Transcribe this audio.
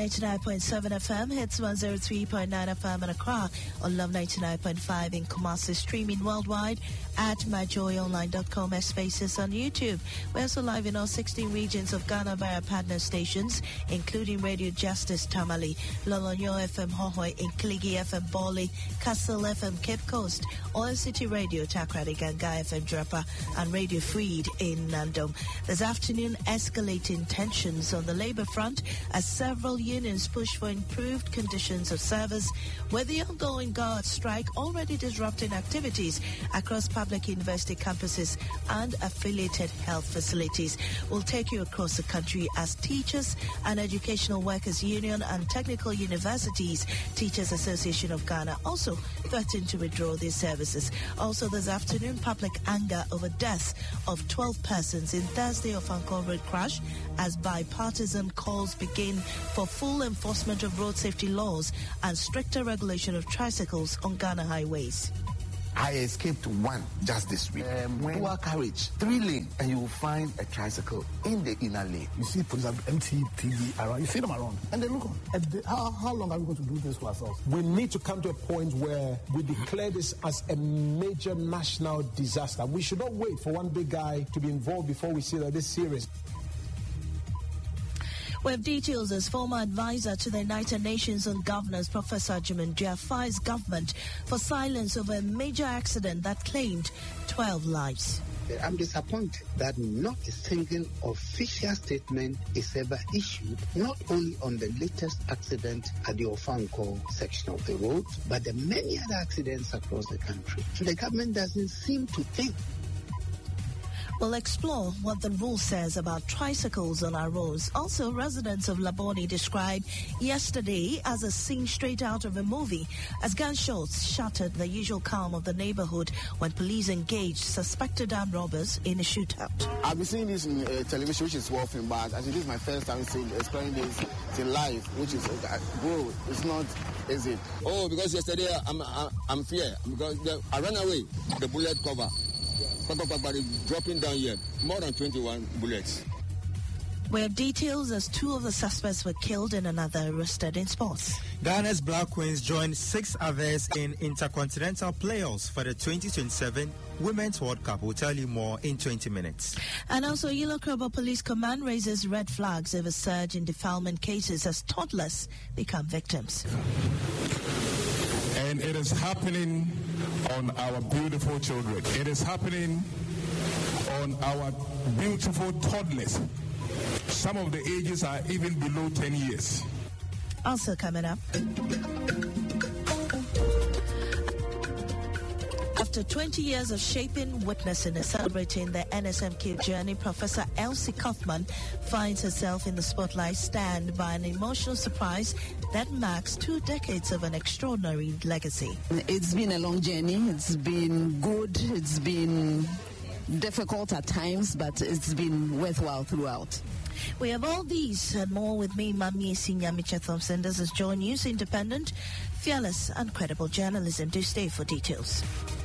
99.7 FM, hits 103.9 FM in Accra, on Love 99.5 in Kumasi, streaming worldwide at myjoyonline.com, Spaces on YouTube. We're also live in all 16 regions of Ghana via partner stations, including Radio Justice Tamale, Lolonyo FM Hohoi, Inkligi FM Bali, Castle FM Cape Coast, Oil City Radio Takrady, Ganga FM Drapa, and Radio Freed in Nandom. This afternoon, escalating tensions on the labor front as several unions push for improved conditions of service, with the ongoing guard strike already disrupting activities across public university campuses and affiliated health facilities. We'll take you across the country as Teachers and Educational Workers Union and Technical Universities Teachers Association of Ghana also threaten to withdraw their services. Also this afternoon, public anger over death of 12 persons in Thursday of Ankor road crash as bipartisan calls begin for full enforcement of road safety laws and stricter regulation of tricycles on Ghana highways. I escaped one just this week. Dual carriage, 3-lane, and you will find a tricycle in the inner lane. You see police have MTTV around. You see them around, and they look on. How long are we going to do this to ourselves? We need to come to a point where we declare this as a major national disaster. We should not wait for one big guy to be involved before we see that this is serious. We have details as former advisor to the United Nations on Governors, Professor Jumandua, fires government for silence over a major accident that claimed 12 lives. I'm disappointed that not a single official statement is ever issued, not only on the latest accident at the Ofanko section of the road, but the many other accidents across the country. The government doesn't seem to think. We'll explore what the rule says about tricycles on our roads. Also, residents of Labone described yesterday as a scene straight out of a movie as gunshots shattered the usual calm of the neighborhood when police engaged suspected armed robbers in a shootout. I've been seeing this in television, which is working, but actually this is my first time experiencing this in live, which is, bro, it's not easy. Oh, because yesterday I'm fear because I ran away, the bullet cover. Dropping down here, more than 21 bullets. We have details as 2 of the suspects were killed and another arrested in sports. Ghana's Black Queens joined 6 others in intercontinental playoffs for the 2027 Women's World Cup. We'll tell you more in 20 minutes. And also, Yellow Krobo Police Command raises red flags over surge in defilement cases as toddlers become victims. And it is happening on our beautiful children. It is happening on our beautiful toddlers. Some of the ages are even below 10 years. Also coming up, after 20 years of shaping, witnessing and celebrating the NSMQ journey, Professor Elsie Kaufman finds herself in the spotlight, stand by an emotional surprise that marks 2 decades of an extraordinary legacy. It's been a long journey. It's been good. It's been difficult at times, but it's been worthwhile throughout. We have all these and more with me, Mami Sinyamicha Thompson. This is Joy News, independent, fearless and credible journalism. Do stay for details.